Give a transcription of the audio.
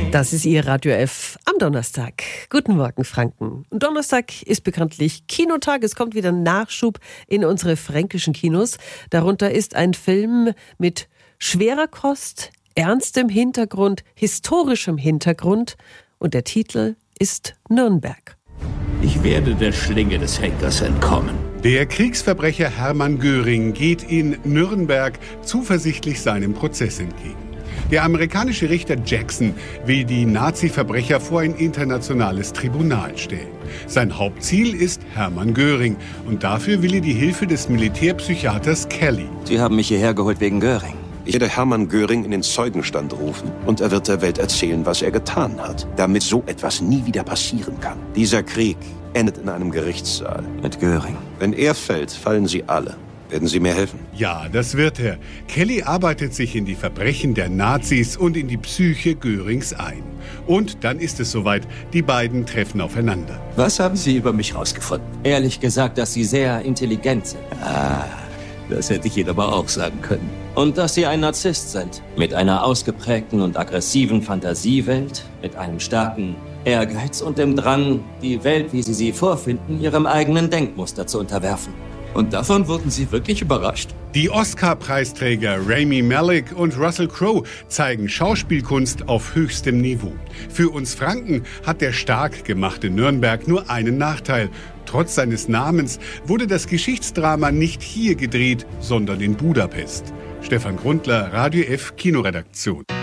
Das ist Ihr Radio F am Donnerstag. Guten Morgen, Franken. Und Donnerstag ist bekanntlich Kinotag. Es kommt wieder Nachschub in unsere fränkischen Kinos. Darunter ist ein Film mit schwerer Kost, ernstem Hintergrund, historischem Hintergrund. Und der Titel ist Nürnberg. Ich werde der Schlinge des Henkers entkommen. Der Kriegsverbrecher Hermann Göring geht in Nürnberg zuversichtlich seinem Prozess entgegen. Der amerikanische Richter Jackson will die Nazi-Verbrecher vor ein internationales Tribunal stellen. Sein Hauptziel ist Hermann Göring und dafür will er die Hilfe des Militärpsychiaters Kelly. Sie haben mich hierher geholt wegen Göring. Ich werde Hermann Göring in den Zeugenstand rufen und er wird der Welt erzählen, was er getan hat, damit so etwas nie wieder passieren kann. Dieser Krieg endet in einem Gerichtssaal. Mit Göring. Wenn er fällt, fallen sie alle. Werden Sie mir helfen? Ja, das wird er. Kelly arbeitet sich in die Verbrechen der Nazis und in die Psyche Görings ein. Und dann ist es soweit, die beiden treffen aufeinander. Was haben Sie über mich rausgefunden? Ehrlich gesagt, dass Sie sehr intelligent sind. Das hätte ich Ihnen aber auch sagen können. Und dass Sie ein Narzisst sind. Mit einer ausgeprägten und aggressiven Fantasiewelt, mit einem starken Ehrgeiz und dem Drang, die Welt, wie Sie sie vorfinden, Ihrem eigenen Denkmuster zu unterwerfen. Und davon wurden Sie wirklich überrascht? Die Oscar-Preisträger Rami Malek und Russell Crowe zeigen Schauspielkunst auf höchstem Niveau. Für uns Franken hat der stark gemachte Nürnberg nur einen Nachteil. Trotz seines Namens wurde das Geschichtsdrama nicht hier gedreht, sondern in Budapest. Stefan Grundler, Radio F Kinoredaktion.